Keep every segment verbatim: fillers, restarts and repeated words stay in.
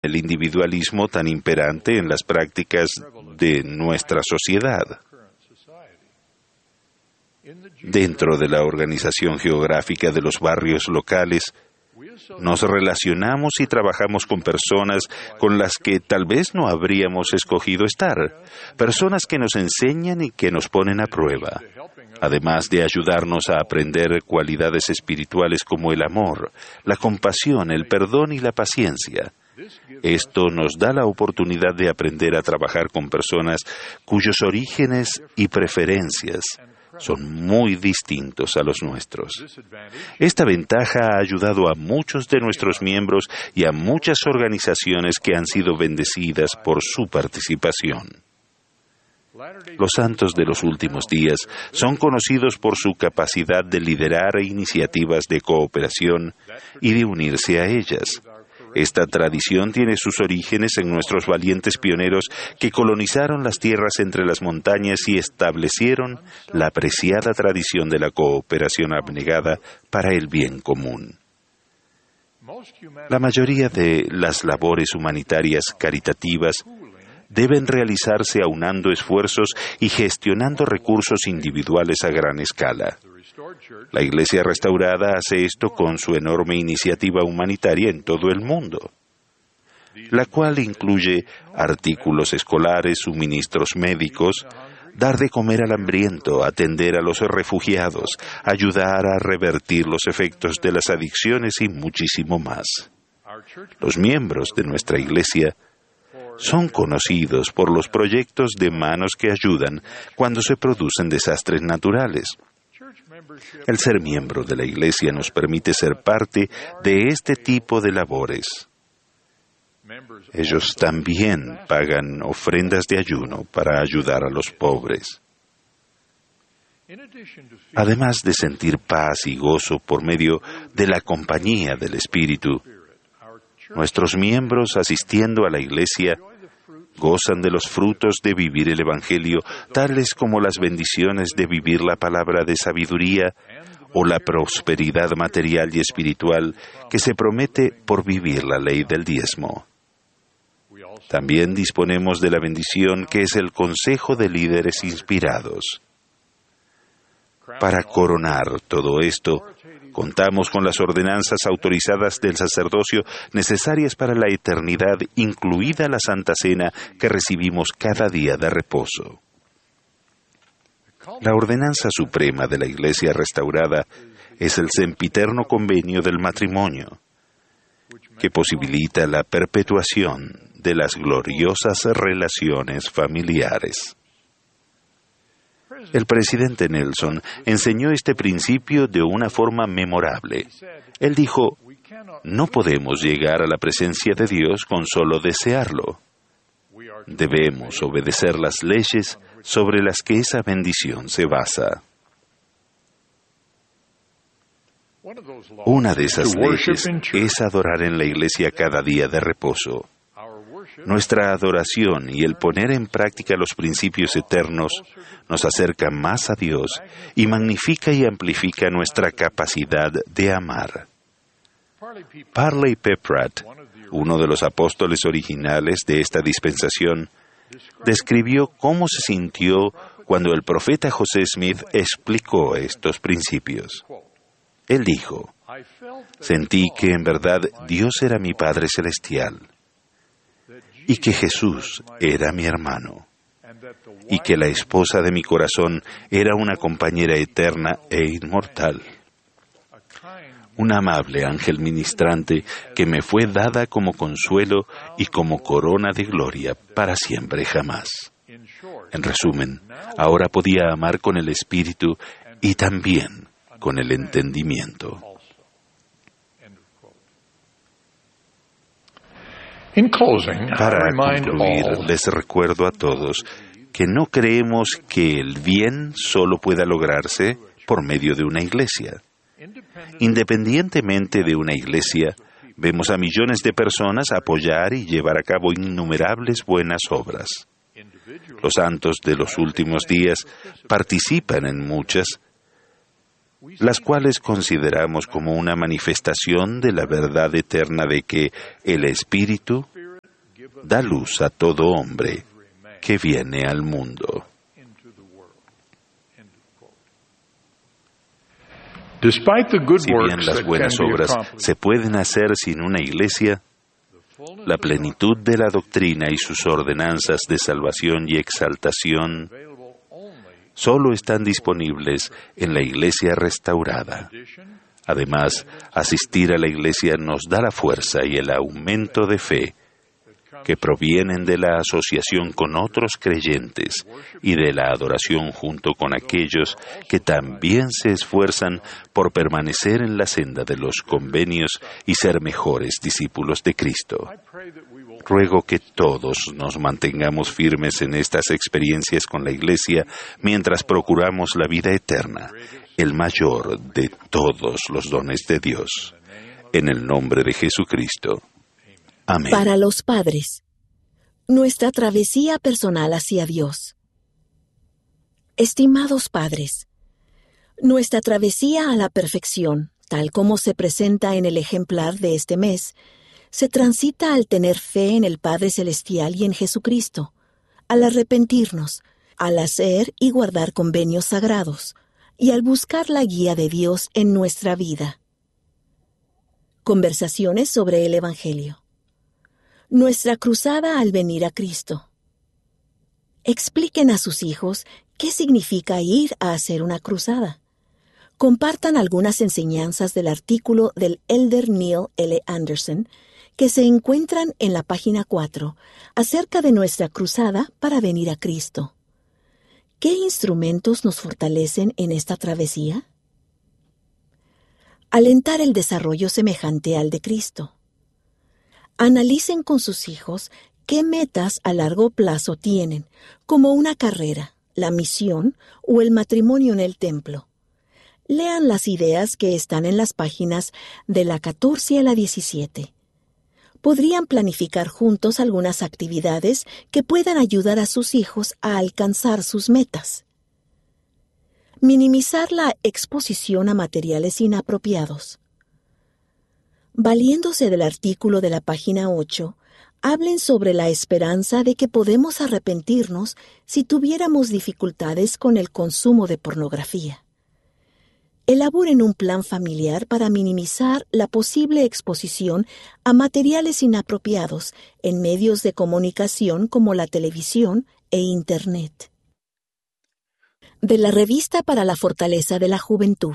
el individualismo tan imperante en las prácticas de nuestra sociedad. Dentro de la organización geográfica de los barrios locales, nos relacionamos y trabajamos con personas con las que tal vez no habríamos escogido estar, personas que nos enseñan y que nos ponen a prueba, además de ayudarnos a aprender cualidades espirituales como el amor, la compasión, el perdón y la paciencia. Esto nos da la oportunidad de aprender a trabajar con personas cuyos orígenes y preferencias son muy distintos a los nuestros. Esta ventaja ha ayudado a muchos de nuestros miembros y a muchas organizaciones que han sido bendecidas por su participación. Los santos de los últimos días son conocidos por su capacidad de liderar iniciativas de cooperación y de unirse a ellas. Esta tradición tiene sus orígenes en nuestros valientes pioneros que colonizaron las tierras entre las montañas y establecieron la preciada tradición de la cooperación abnegada para el bien común. La mayoría de las labores humanitarias caritativas deben realizarse aunando esfuerzos y gestionando recursos individuales a gran escala. La Iglesia restaurada hace esto con su enorme iniciativa humanitaria en todo el mundo, la cual incluye artículos escolares, suministros médicos, dar de comer al hambriento, atender a los refugiados, ayudar a revertir los efectos de las adicciones y muchísimo más. Los miembros de nuestra Iglesia son conocidos por los proyectos de manos que ayudan cuando se producen desastres naturales. El ser miembro de la Iglesia nos permite ser parte de este tipo de labores. Ellos también pagan ofrendas de ayuno para ayudar a los pobres. Además de sentir paz y gozo por medio de la compañía del Espíritu, nuestros miembros asistiendo a la Iglesia gozan de los frutos de vivir el Evangelio, tales como las bendiciones de vivir la palabra de sabiduría o la prosperidad material y espiritual que se promete por vivir la ley del diezmo. También disponemos de la bendición que es el consejo de líderes inspirados. Para coronar todo esto, contamos con las ordenanzas autorizadas del sacerdocio necesarias para la eternidad, incluida la Santa Cena que recibimos cada día de reposo. La ordenanza suprema de la Iglesia restaurada es el sempiterno convenio del matrimonio, que posibilita la perpetuación de las gloriosas relaciones familiares. El presidente Nelson enseñó este principio de una forma memorable. Él dijo, no podemos llegar a la presencia de Dios con solo desearlo. Debemos obedecer las leyes sobre las que esa bendición se basa. Una de esas leyes es adorar en la iglesia cada día de reposo. Nuestra adoración y el poner en práctica los principios eternos nos acerca más a Dios y magnifica y amplifica nuestra capacidad de amar. Parley P. Pratt, uno de los apóstoles originales de esta dispensación, describió cómo se sintió cuando el profeta José Smith explicó estos principios. Él dijo, sentí que en verdad Dios era mi Padre Celestial, y que Jesús era mi hermano, y que la esposa de mi corazón era una compañera eterna e inmortal, un amable ángel ministrante que me fue dada como consuelo y como corona de gloria para siempre jamás. En resumen, ahora podía amar con el espíritu y también con el entendimiento. Para concluir, les recuerdo a todos que no creemos que el bien solo pueda lograrse por medio de una iglesia. Independientemente de una iglesia, vemos a millones de personas apoyar y llevar a cabo innumerables buenas obras. Los santos de los últimos días participan en muchas, las cuales consideramos como una manifestación de la verdad eterna de que el Espíritu da luz a todo hombre que viene al mundo. Si bien las buenas obras se pueden hacer sin una iglesia, la plenitud de la doctrina y sus ordenanzas de salvación y exaltación solo están disponibles en la iglesia restaurada. Además, asistir a la iglesia nos da la fuerza y el aumento de fe que provienen de la asociación con otros creyentes y de la adoración junto con aquellos que también se esfuerzan por permanecer en la senda de los convenios y ser mejores discípulos de Cristo. Ruego que todos nos mantengamos firmes en estas experiencias con la Iglesia mientras procuramos la vida eterna, el mayor de todos los dones de Dios. En el nombre de Jesucristo. Amén. Para los padres, nuestra travesía personal hacia Dios. Estimados padres, nuestra travesía a la perfección, tal como se presenta en el ejemplar de este mes, se transita al tener fe en el Padre Celestial y en Jesucristo, al arrepentirnos, al hacer y guardar convenios sagrados, y al buscar la guía de Dios en nuestra vida. Conversaciones sobre el Evangelio. Nuestra cruzada al venir a Cristo. Expliquen a sus hijos qué significa ir a hacer una cruzada. Compartan algunas enseñanzas del artículo del Elder Neil L. Anderson que se encuentran en la página cuatro acerca de nuestra cruzada para venir a Cristo. ¿Qué instrumentos nos fortalecen en esta travesía? Alentar el desarrollo semejante al de Cristo. Analicen con sus hijos qué metas a largo plazo tienen, como una carrera, la misión o el matrimonio en el templo. Lean las ideas que están en las páginas de la catorce a la diecisiete. Podrían planificar juntos algunas actividades que puedan ayudar a sus hijos a alcanzar sus metas. Minimizar la exposición a materiales inapropiados. Valiéndose del artículo de la página ocho, hablen sobre la esperanza de que podemos arrepentirnos si tuviéramos dificultades con el consumo de pornografía. Elaboren un plan familiar para minimizar la posible exposición a materiales inapropiados en medios de comunicación como la televisión e Internet. De la Revista para la Fortaleza de la Juventud.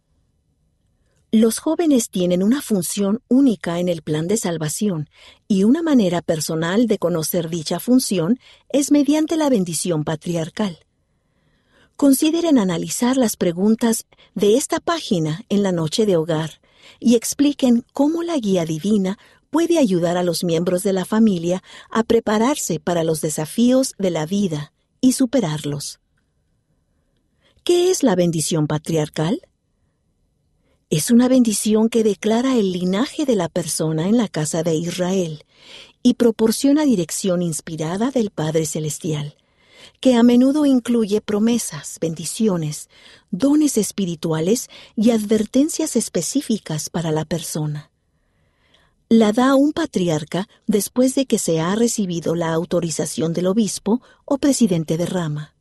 Los jóvenes tienen una función única en el plan de salvación y una manera personal de conocer dicha función es mediante la bendición patriarcal. Consideren analizar las preguntas de esta página en la noche de hogar y expliquen cómo la guía divina puede ayudar a los miembros de la familia a prepararse para los desafíos de la vida y superarlos. ¿Qué es la bendición patriarcal? Es una bendición que declara el linaje de la persona en la casa de Israel y proporciona dirección inspirada del Padre Celestial, que a menudo incluye promesas, bendiciones, dones espirituales y advertencias específicas para la persona. La da un patriarca después de que se ha recibido la autorización del obispo o presidente de rama.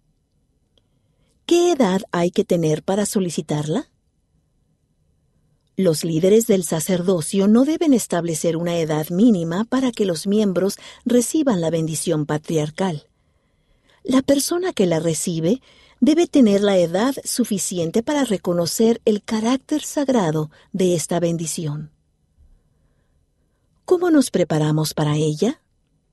¿Qué edad hay que tener para solicitarla? Los líderes del sacerdocio no deben establecer una edad mínima para que los miembros reciban la bendición patriarcal. La persona que la recibe debe tener la edad suficiente para reconocer el carácter sagrado de esta bendición. ¿Cómo nos preparamos para ella?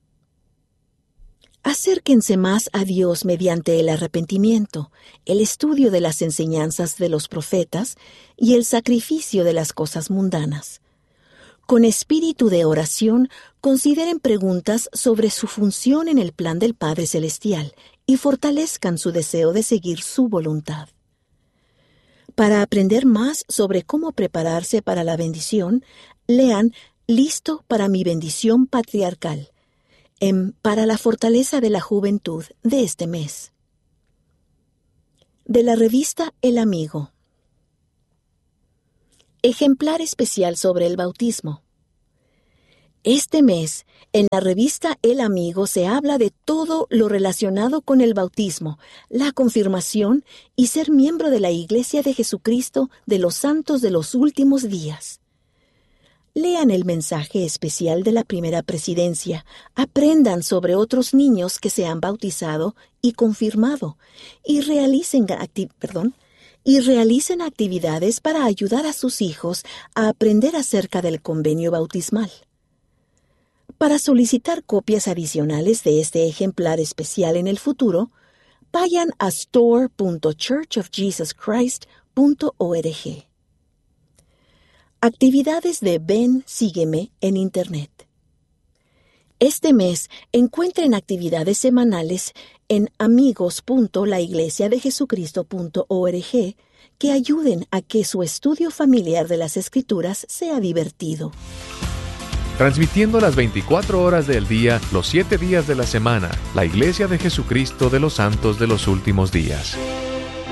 Acérquense más a Dios mediante el arrepentimiento, el estudio de las enseñanzas de los profetas y el sacrificio de las cosas mundanas. Con espíritu de oración, consideren preguntas sobre su función en el plan del Padre Celestial y fortalezcan su deseo de seguir su voluntad. Para aprender más sobre cómo prepararse para la bendición, lean Listo para mi bendición patriarcal, en Para la Fortaleza de la Juventud de este mes. De la revista El Amigo. Ejemplar especial sobre el bautismo. Este mes, en la revista El Amigo se habla de todo lo relacionado con el bautismo, la confirmación y ser miembro de la Iglesia de Jesucristo de los Santos de los Últimos Días. Lean el mensaje especial de la primera presidencia, aprendan sobre otros niños que se han bautizado y confirmado, y realicen, acti- perdón, y realicen actividades para ayudar a sus hijos a aprender acerca del convenio bautismal. Para solicitar copias adicionales de este ejemplar especial en el futuro, vayan a store punto church of jesus christ punto org. Actividades de Ven, Sígueme en Internet. Este mes encuentren actividades semanales en amigos punto la iglesia de jesucristo punto org que ayuden a que su estudio familiar de las Escrituras sea divertido. Transmitiendo las veinticuatro horas del día, los siete días de la semana, la Iglesia de Jesucristo de los Santos de los Últimos Días.